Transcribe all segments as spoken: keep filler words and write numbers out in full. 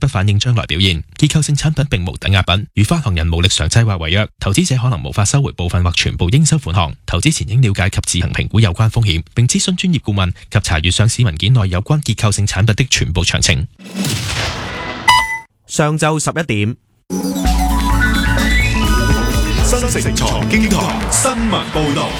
不反映將來表現。結構性產品並無抵押品，如發行人無力償債或違約，投資者可能無法收回部分或全部應收款項。投資前應了解及自行評估有關風險，並諮詢專業顧問及查閱上市文件內有關結構性產品的全部詳情。 上晝十一點， 新城財經台新聞報道。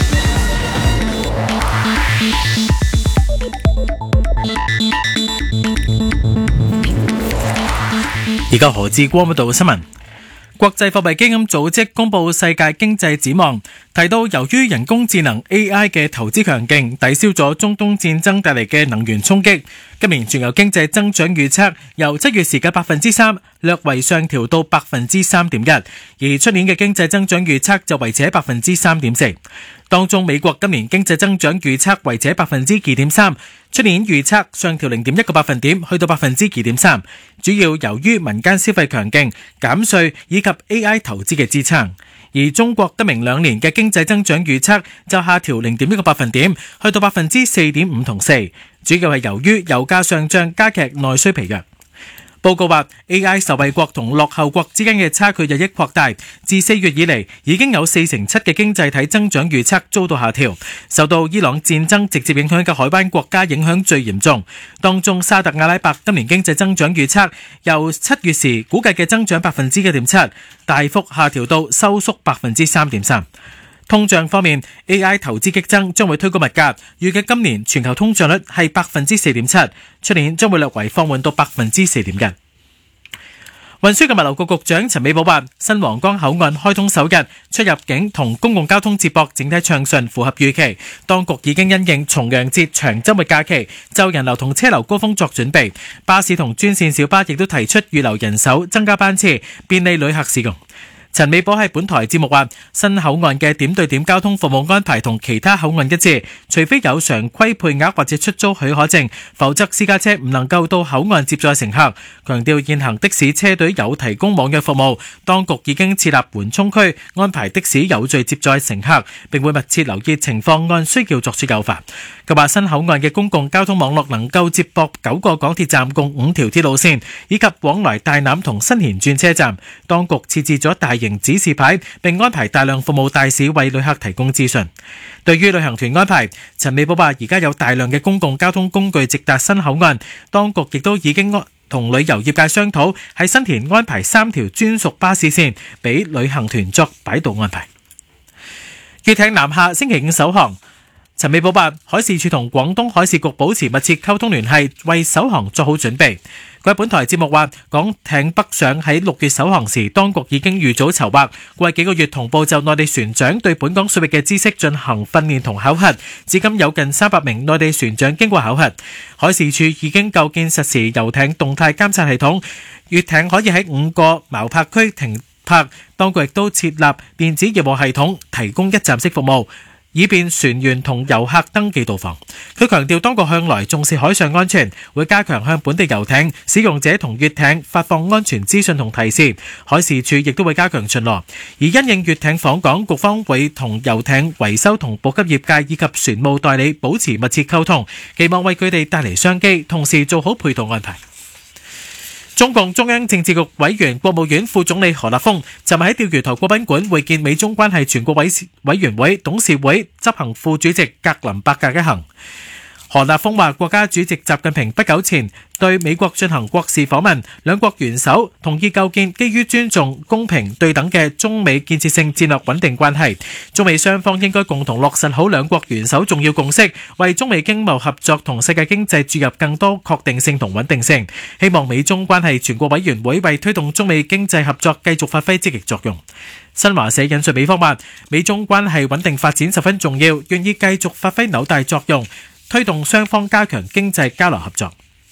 而家何志光報道新聞。國際貨幣基金組織公布世界經濟展望，提到由於人工智能 A I 嘅投資強勁，抵消咗中東戰爭帶嚟嘅能源衝擊。今年全球經濟增長預測由七月時嘅百分之三略為上調到百分之三點一，而出年嘅經濟增長預測就維持喺百分之三點四。當中美國今年經濟增長預測維持喺百分之二點三，出年預測上調零點一個百分點，去到百分之二點三，主要由於民間消費強勁、減稅以及 A I 投資嘅支撐。而中國今明兩年嘅經濟增長預測就下調零點一個百分點，去到百分之四點五同四，主要係由於油價上漲加劇內需疲弱。報告話 A I 受惠國同落後國之間嘅差距日益擴大，自四月以嚟已經有四成七嘅經濟體增長預測遭到下調，受到伊朗戰爭直接影響嘅海灣國家影響最嚴重。當中沙特阿拉伯今年經濟增長預測由七月時估計嘅增長百分之一點七，大幅下調到收縮百分之三點三。通脹方面 ，A I 投資激增將會推高物價，預計今年全球通脹率係百分之四點七，出年將會略為放緩到百分之四點一。運輸及物流局局長陳美寶話，新皇崗口岸開通首日，出入境同公共交通接駁整體暢順，符合預期。當局已經因應重陽節長週末假期，就人流同車流高峰作準備。巴士同專線小巴亦都提出預留人手，增加班次，便利旅客使用。陳美寶喺本台節目話，新口岸嘅點對點交通服務安排同其他口岸一致，除非有常規配額或者出租許可證，否則私家車唔能夠到口岸接載乘客。強調現行的士車隊有提供網約服務，當局已經設立緩衝區，安排的士有序接載乘客，並會密切留意情況，按需要作出優化。佢話新口岸嘅公共交通網絡能夠接駁九個港鐵站共五條鐵路線，以及往來大欖同新田轉車站。當局設置咗大型指示牌，並安排大量服務大使為旅客提供資訊。對於旅行團安排，陳美寶話而家有大量嘅公共交通工具直達新口岸，當局亦都已經同旅遊業界商討喺新田安排三條專屬巴士線，俾旅行團作擺渡安排。粵艇南下星期五首航。陳美寶話，海事處同廣東海事局保持密切溝通聯繫，為首航做好準備。佢喺本台節目話，港艇北上喺六月首航時，當局已經預早籌劃，過去幾個月同步就內地船長對本港水域嘅知識進行訓練同考核，至今有近三百名內地船長經過考核。海事處已經構建實時遊艇動態監察系統，粵艇可以喺五個錨泊區停泊，當局亦都設立電子業務系統，提供一站式服務，以便船員同遊客登記到訪。佢強調當局向來重視海上安全，會加強向本地遊艇使用者同粵艇發放安全資訊同提示。海事處亦都會加強巡邏。而因應粵艇訪港，局方會同遊艇維修同補給業界以及船務代理保持密切溝通，期望為佢哋帶嚟商機，同時做好配套安排。中共中央政治局委員、國務院副總理何立峰尋日喺釣魚台國賓館會見美中關係全國委委員會董事會執行副主席格林伯格一行。何立峰話，國家主席習近平不久前對美國進行國事訪問，兩國元首同意構建基於尊重、公平、對等嘅中美建設性戰略穩定關係。中美雙方應該共同落實好兩國元首重要共識，為中美經貿合作同世界經濟注入更多確定性同穩定性。希望美中關係全國委員會為推動中美經濟合作繼續發揮積極作用。新華社引述美方話，美中關係穩定發展十分重要，願意繼續發揮紐帶作用，推動雙方加強經濟交流合作。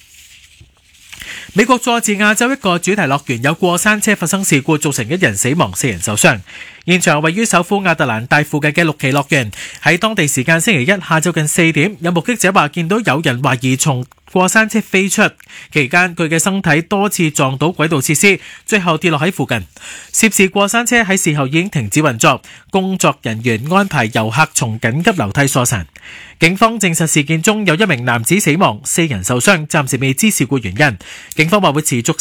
美國佐治亞州一個主題樂園有過山車發生事故，造成一人死亡、四人受傷。現場位於首府亞特蘭大附近嘅綠旗樂園，喺當地時間星期一下晝近四點，有目擊者話見到有人懷疑從過山車飛出，期間佢嘅身體多次撞到軌道設施，最後跌落喺附近。涉事過山車喺事後已經停止運作，工作人員安排遊客從緊急樓梯疏散。警方證實事件中有一名男子死亡，四人受傷，暫時未知事故原因。警方話會持續